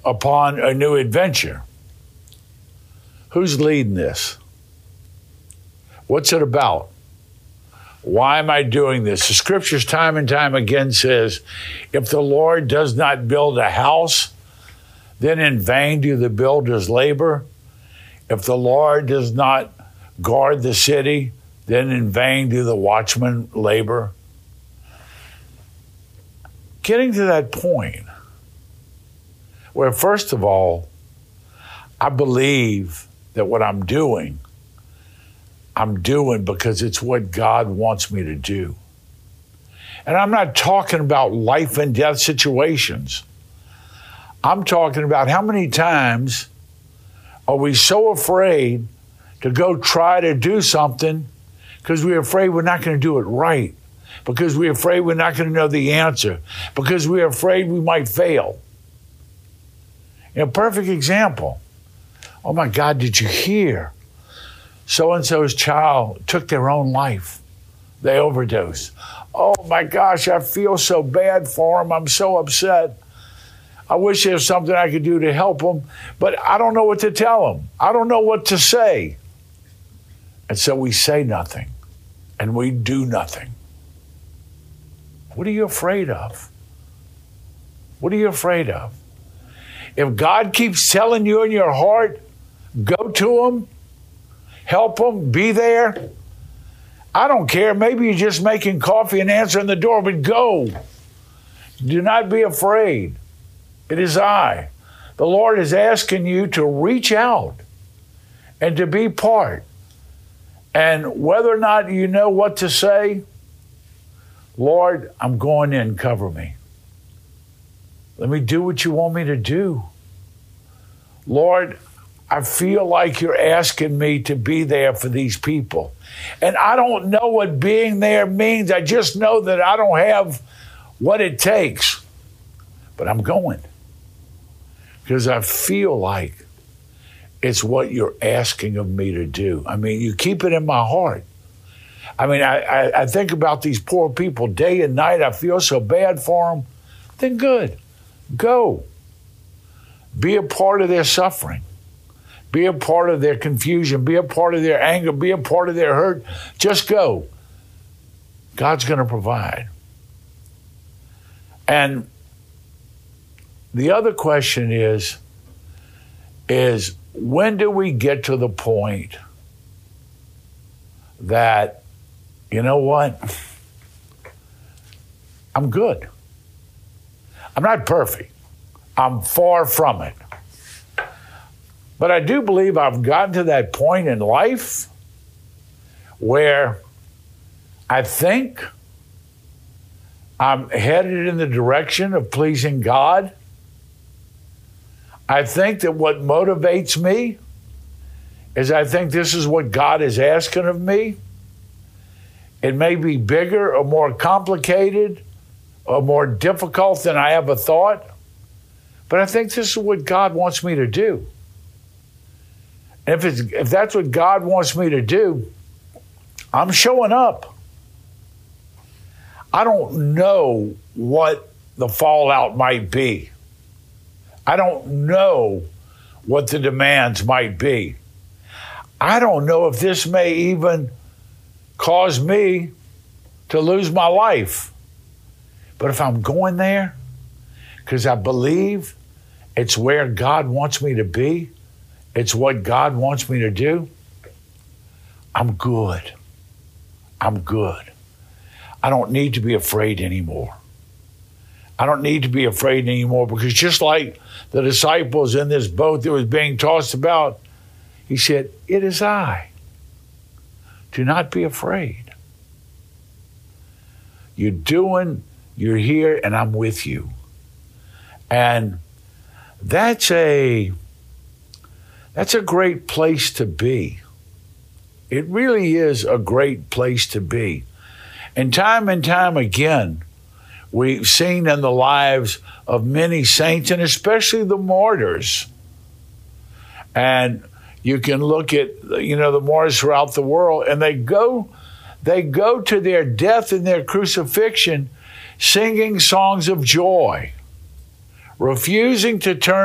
upon a new adventure. Who's leading this? What's it about? Why am I doing this? The scriptures time and time again says, if the Lord does not build a house, then in vain do the builders labor. If the Lord does not guard the city, then in vain do the watchmen labor. Getting to that point where, first of all, I believe that what I'm doing because it's what God wants me to do. And I'm not talking about life and death situations. I'm talking about how many times are we so afraid to go try to do something because we're afraid we're not going to do it right, because we're afraid we're not going to know the answer, because we're afraid we might fail. A perfect example. Oh my God, did you hear? So-and-so's child took their own life. They overdosed. Oh my gosh, I feel so bad for them. I'm so upset. I wish there was something I could do to help them, but I don't know what to tell them. I don't know what to say. And so we say nothing and we do nothing. What are you afraid of? What are you afraid of? If God keeps telling you in your heart, go to him, help him, be there. I don't care. Maybe you're just making coffee and answering the door, but go. Do not be afraid. It is I. The Lord is asking you to reach out and to be part. And whether or not you know what to say, Lord, I'm going in, cover me. Let me do what you want me to do. Lord, I feel like you're asking me to be there for these people. And I don't know what being there means. I just know that I don't have what it takes. But I'm going. Because I feel like it's what you're asking of me to do. I mean, you keep it in my heart. I mean, I think about these poor people day and night. I feel so bad for them. Then good. Go. Be a part of their suffering. Be a part of their confusion. Be a part of their anger. Be a part of their hurt. Just go. God's going to provide. And the other question is when do we get to the point that, you know what? I'm good. I'm not perfect. I'm far from it. But I do believe I've gotten to that point in life where I think I'm headed in the direction of pleasing God. I think that what motivates me is I think this is what God is asking of me. It may be bigger or more complicated or more difficult than I ever thought, but I think this is what God wants me to do. And if that's what God wants me to do, I'm showing up. I don't know what the fallout might be. I don't know what the demands might be. I don't know if this may even cause me to lose my life. But if I'm going there, because I believe it's where God wants me to be, it's what God wants me to do, I'm good. I'm good. I don't need to be afraid anymore. I don't need to be afraid anymore because just like the disciples in this boat that was being tossed about, he said, it is I. Do not be afraid. You're here, and I'm with you. And that's a great place to be. It really is a great place to be. And time again, we've seen in the lives of many saints, and especially the martyrs. And you can look at, the martyrs throughout the world, and they go to their death and their crucifixion singing songs of joy, refusing to turn